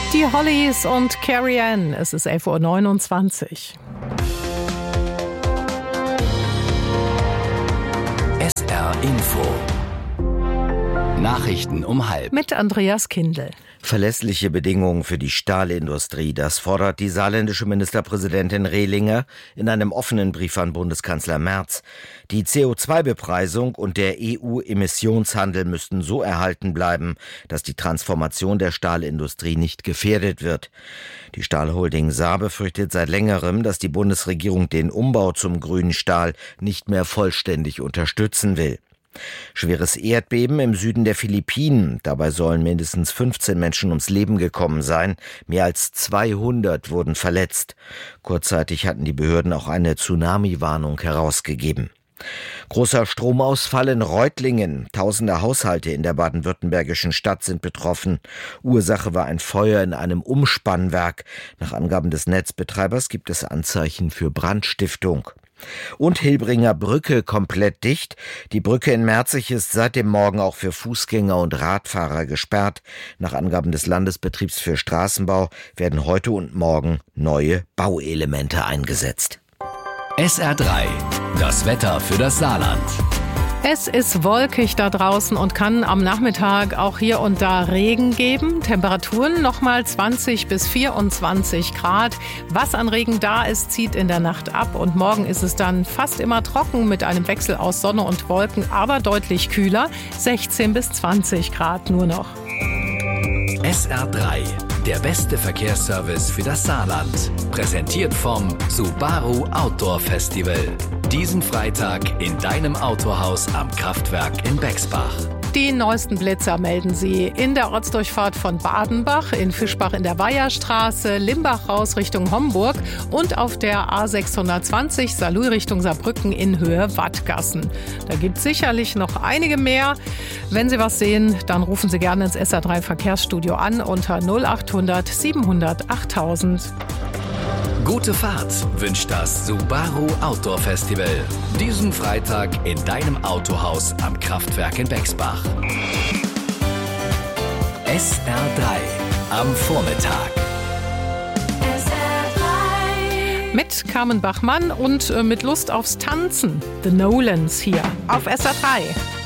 Die Hollies und Carrie Ann. Es ist 11:29 Uhr. SR Info. Nachrichten um 12:30. Mit Andreas Kindl. Verlässliche Bedingungen für die Stahlindustrie, das fordert die saarländische Ministerpräsidentin Rehlinger in einem offenen Brief an Bundeskanzler Merz. Die CO2-Bepreisung und der EU-Emissionshandel müssten so erhalten bleiben, dass die Transformation der Stahlindustrie nicht gefährdet wird. Die Stahlholding Saar befürchtet seit längerem, dass die Bundesregierung den Umbau zum grünen Stahl nicht mehr vollständig unterstützen will. Schweres Erdbeben im Süden der Philippinen. Dabei sollen mindestens 15 Menschen ums Leben gekommen sein. Mehr als 200 wurden verletzt. Kurzzeitig hatten die Behörden auch eine Tsunami-Warnung herausgegeben. Großer Stromausfall in Reutlingen. Tausende Haushalte in der baden-württembergischen Stadt sind betroffen. Ursache war ein Feuer in einem Umspannwerk. Nach Angaben des Netzbetreibers gibt es Anzeichen für Brandstiftung. Und Hilbringer Brücke komplett dicht. Die Brücke in Merzig ist seit dem Morgen auch für Fußgänger und Radfahrer gesperrt. Nach Angaben des Landesbetriebs für Straßenbau werden heute und morgen neue Bauelemente eingesetzt. SR3, das Wetter für das Saarland. Es ist wolkig da draußen und kann am Nachmittag auch hier und da Regen geben. Temperaturen nochmal 20 bis 24 Grad. Was an Regen da ist, zieht in der Nacht ab. Und morgen ist es dann fast immer trocken mit einem Wechsel aus Sonne und Wolken, aber deutlich kühler. 16 bis 20 Grad nur noch. SR3, der beste Verkehrsservice für das Saarland. Präsentiert vom Subaru Outdoor Festival. Diesen Freitag in deinem Autohaus am Kraftwerk in Bexbach. Die neuesten Blitzer melden Sie in der Ortsdurchfahrt von Badenbach, in Fischbach in der Weiherstraße, Limbach raus Richtung Homburg und auf der A620 Saarlouis Richtung Saarbrücken in Höhe Wattgassen. Da gibt es sicherlich noch einige mehr. Wenn Sie was sehen, dann rufen Sie gerne ins SR3 Verkehrsstudio an unter 0800 700 8000. Gute Fahrt wünscht das Subaru Outdoor Festival. Diesen Freitag in deinem Autohaus am Kraftwerk in Bexbach. SR3 am Vormittag. Mit Carmen Bachmann und mit Lust aufs Tanzen. The Nolans hier auf SR3.